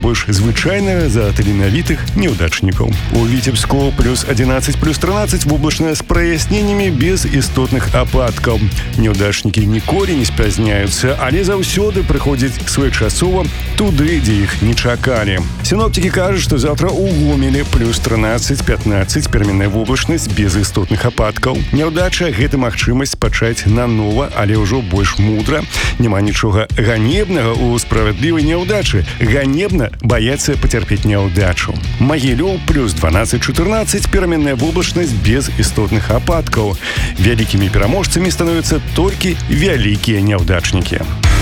больш звычайнага за таленавітых няўдачнікаў. У Віцебску плюс 11, плюс 13 воблачна з праясненнямі без істотных ападкаў. Няўдачнікі ніколі не спазняюцца, але заўсёды прыходзяць своечасова туды, дзе іх не чакалі. Сіноптыкі кажуць, што заўтра ў Гомелі плюс 13-15 пераменная воблачнасць без істотных ападкаў. Няўдача – гэта магчымасць пачаць нанова, але ўжо больш мудра. Няма нічога ганебнага ў справядлівай няўдачы. Ганебна баяцца пацярпець няўдачу. Магілёў плюс 12-14 пераменная воблачнасць без істотных ападкаў. Вялікімі пераможцамі становяцца толькі вялікія няўдачнікі.